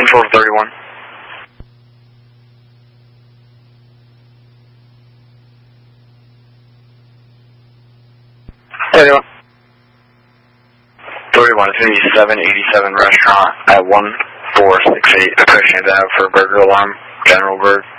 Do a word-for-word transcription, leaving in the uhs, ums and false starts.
Control to thirty-one. thirty-one. thirty-one, it's going to be seven eighty-seven Restaurant at one four six eight Acushnet Ave for burglar alarm, General Bird.